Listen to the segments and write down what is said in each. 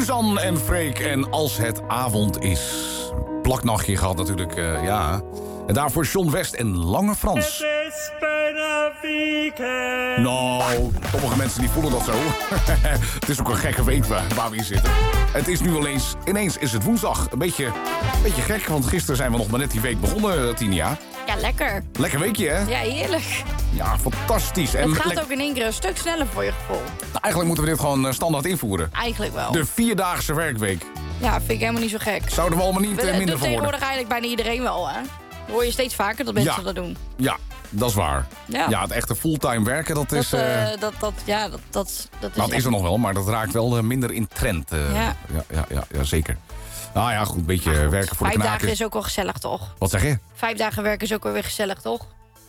Suzanne en Freek en Als het avond is. Plaknachtje gehad natuurlijk, ja. En daarvoor John West en Lange Frans. Het is bijna weekend. Nou, sommige mensen die voelen dat zo. Het is ook een gekke week waar we hier zitten. Het is nu ineens is het woensdag. Een beetje gek, want gisteren zijn we nog maar net die week begonnen, Tinia. Ja, lekker. Lekker weekje, hè? Ja, heerlijk. Ja, fantastisch. En Het gaat ook in één keer een stuk sneller voor je gevoel. Nou, eigenlijk moeten we dit gewoon standaard invoeren. Eigenlijk wel. De 4-daagse werkweek. Ja, vind ik helemaal niet zo gek. Zouden we allemaal niet Dat minder doet van worden. tegenwoordig eigenlijk bijna iedereen wel, hè? Dat hoor je steeds vaker dat mensen dat doen. Ja, dat is waar. Ja. Het echte fulltime werken, dat is... Dat is er nog wel, maar dat raakt wel minder in trend. Ja, zeker. Nou ja, goed, een beetje werken voor de 5 knaken. dagen is ook wel gezellig, toch? Wat zeg je? 5 dagen werken is ook wel weer gezellig, toch?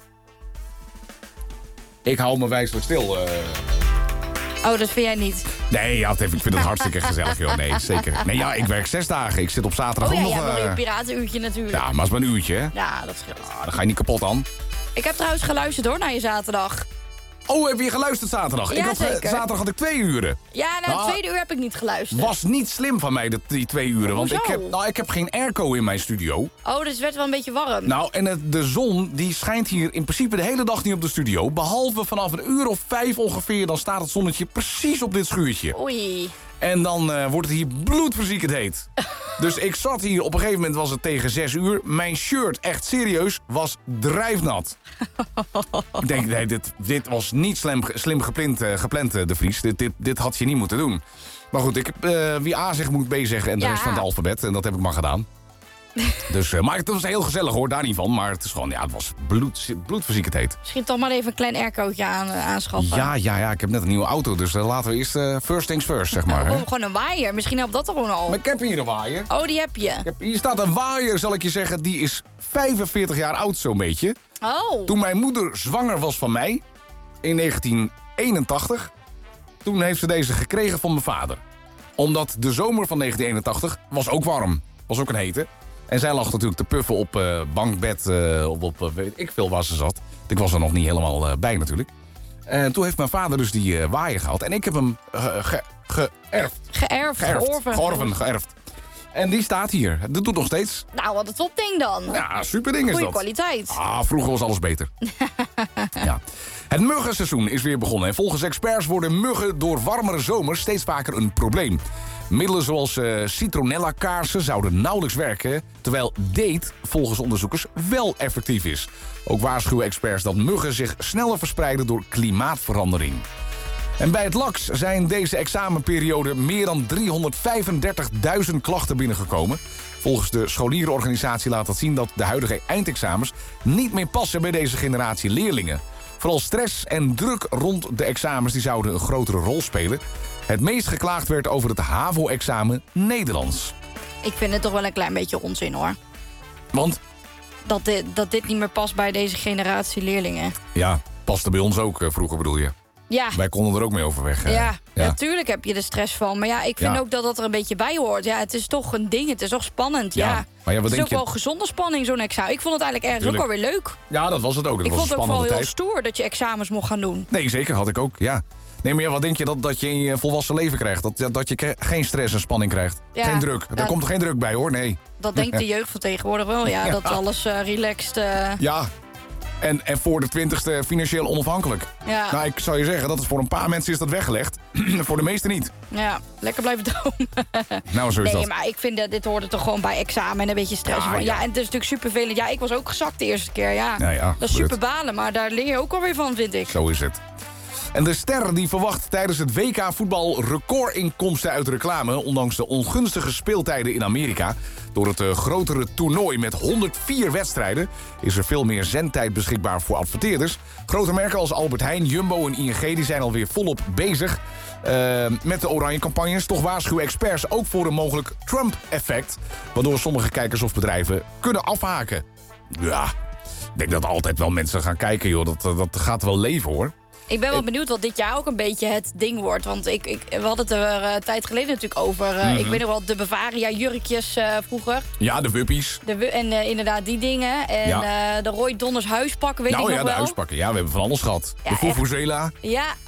Ik hou me wijselijk stil. Oh, dat vind jij niet? Nee, ja, ik vind het hartstikke gezellig, joh. Nee, zeker. Nee, ja, ik werk 6 dagen. Ik zit op zaterdag Oh ja, ook nog... jij hebt wel je piratenuurtje natuurlijk. Ja, maar het is maar een uurtje, hè? Ja, dat scheelt. Dan ga je niet kapot aan. Ik heb trouwens geluisterd hoor, naar je zaterdag. Oh, heb je geluisterd zaterdag? Ja, zeker. Zaterdag had ik 2 uren. Ja, na het tweede uur heb ik niet geluisterd. Was niet slim van mij, die 2 uren. Want ik heb geen airco in mijn studio. Oh, dus het werd wel een beetje warm. Nou, en de zon die schijnt hier in principe de hele dag niet op de studio. Behalve vanaf een uur of 5 ongeveer, dan staat het zonnetje precies op dit schuurtje. Oei. En dan wordt het hier bloedverziekend heet. Dus ik zat hier, op een gegeven moment was het tegen 6 uur. Mijn shirt, echt serieus, was drijfnat. Ik denk, nee, dit was niet slim gepland, De Vries. Dit had je niet moeten doen. Maar goed, ik heb wie A zegt moet B zeggen en de rest van het alfabet. En dat heb ik maar gedaan. Dus, maar het was heel gezellig hoor, daar niet van. Maar het is gewoon, het was bloedverziekend heet. Misschien toch maar even een klein aircootje aanschaffen. Ja, ik heb net een nieuwe auto. Dus laten we eerst first things first, zeg maar. Nou, gewoon een waaier. Misschien helpt dat er gewoon al. Maar ik heb hier een waaier. Oh, die heb je. Hier staat een waaier, zal ik je zeggen. Die is 45 jaar oud, zo'n beetje. Oh. Toen mijn moeder zwanger was van mij, in 1981... toen heeft ze deze gekregen van mijn vader. Omdat de zomer van 1981 was ook warm. Was ook een hete. En zij lag natuurlijk te puffen op bankbed, op weet ik veel waar ze zat. Ik was er nog niet helemaal bij natuurlijk. En toen heeft mijn vader dus die waaier gehad. En ik heb hem geërfd. En die staat hier. Dat doet nog steeds. Nou, wat een topding dan. Ja, super ding is dat. Goeie kwaliteit. Vroeger was alles beter. Ja. Het muggenseizoen is weer begonnen. En volgens experts worden muggen door warmere zomers steeds vaker een probleem. Middelen zoals citronella-kaarsen zouden nauwelijks werken, terwijl date volgens onderzoekers wel effectief is. Ook waarschuwen experts dat muggen zich sneller verspreiden door klimaatverandering. En bij het LAX zijn deze examenperiode meer dan 335.000 klachten binnengekomen. Volgens de scholierenorganisatie laat dat zien dat de huidige eindexamens niet meer passen bij deze generatie leerlingen. Vooral stress en druk rond de examens die zouden een grotere rol spelen. Het meest geklaagd werd over het HAVO-examen Nederlands. Ik vind het toch wel een klein beetje onzin hoor. Want? Dat dit niet meer past bij deze generatie leerlingen. Ja, paste bij ons ook vroeger bedoel je. Ja. Wij konden er ook mee overweg. Ja, natuurlijk heb je er stress van. Maar ja, ik vind ook dat er een beetje bij hoort. Ja, het is toch een ding, het is toch spannend. Ja. Maar het wat is denk ook wel gezonde spanning, zo'n examen. Ik vond het eigenlijk ergens ook alweer leuk. Ja, dat was het ook. Ik vond het ook wel heel stoer dat je examens mocht gaan doen. Nee, zeker, had ik ook, ja. Nee, maar wat denk je dat je in je volwassen leven krijgt? Dat je geen stress en spanning krijgt? Ja, geen druk. Daar komt er geen druk bij, hoor, nee. Dat denkt de jeugd van tegenwoordig wel, ja. Dat alles relaxed... Ja, en voor de 20ste financieel onafhankelijk. Ja. Nou, ik zou je zeggen, dat is voor een paar mensen is dat weggelegd. Voor de meesten niet. Ja, lekker blijven dromen. Nou, zo is dat. Nee, maar ik vind dat dit hoort er toch gewoon bij examen en een beetje stress van. Ja, en het is natuurlijk super vervelend. Ja, ik was ook gezakt de eerste keer, ja. Dat is super balen, maar daar leer je ook alweer van, vind ik. Zo is het. En de Ster die verwacht tijdens het WK voetbal recordinkomsten uit reclame, ondanks de ongunstige speeltijden in Amerika. Door het grotere toernooi met 104 wedstrijden is er veel meer zendtijd beschikbaar voor adverteerders. Grote merken als Albert Heijn, Jumbo en ING die zijn alweer volop bezig met de oranje campagnes. Toch waarschuwen experts ook voor een mogelijk Trump-effect, waardoor sommige kijkers of bedrijven kunnen afhaken. Ja, ik denk dat altijd wel mensen gaan kijken, joh. Dat gaat wel leven, hoor. Ik ben wel benieuwd wat dit jaar ook een beetje het ding wordt. Want we hadden het er een tijd geleden natuurlijk over. Ik weet nog wel de Bavaria-jurkjes vroeger. Ja, de wuppies. En inderdaad die dingen. En de Roy Donners huispakken, weet ik nog wel. Ja, de huispakken. Ja, we hebben van alles gehad. De Vuvuzela. Ja.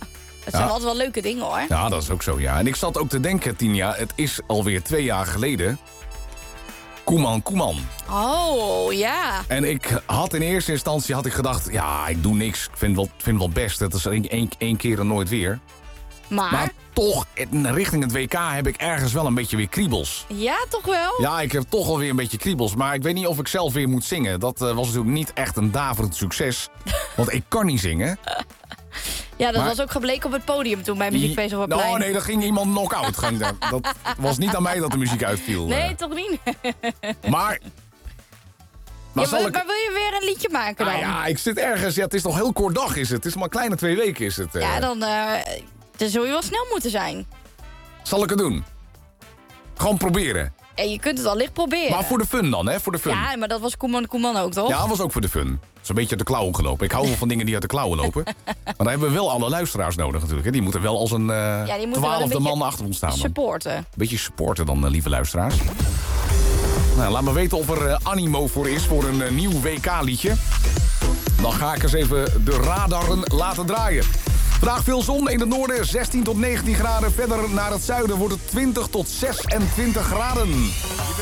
Dat zijn altijd wel leuke dingen, hoor. Ja, dat is ook zo, ja. En ik zat ook te denken, Tinja, het is alweer 2 jaar geleden. Koeman. Oh, ja. En ik had in eerste instantie gedacht, ja, ik doe niks. Ik vind het wel best. Het is één keer en nooit weer. Maar toch, richting het WK heb ik ergens wel een beetje weer kriebels. Ja, toch wel? Ja, ik heb toch alweer een beetje kriebels. Maar ik weet niet of ik zelf weer moet zingen. Dat was natuurlijk niet echt een daverend succes. Want ik kan niet zingen. Ja, dat was ook gebleken op het podium toen bij Muziekfeest op het plein. Oh nee, daar ging iemand knock-out. Dat was niet aan mij dat de muziek uitviel. Nee, toch niet? Maar wil je weer een liedje maken dan? Ja, ik zit ergens. Ja, het is nog heel kort dag is het. Het is maar een kleine 2 weken is het. Ja, dan zul je wel snel moeten zijn. Zal ik het doen? Gewoon proberen. En je kunt het al licht proberen. Maar voor de fun dan, hè? Voor de fun. Ja, maar dat was Koeman ook, toch? Ja, dat was ook voor de fun. Het is een beetje uit de klauwen gelopen. Ik hou wel van dingen die uit de klauwen lopen. Maar dan hebben we wel alle luisteraars nodig natuurlijk. Hè? Die moeten wel als een 12e man achter ons staan. Supporten. Een beetje supporten dan, lieve luisteraars. Nou, laat me weten of er animo voor is voor een nieuw WK-liedje. Dan ga ik eens even de radaren laten draaien. Vandaag veel zon in het noorden, 16 tot 19 graden. Verder naar het zuiden wordt het 20 tot 26 graden.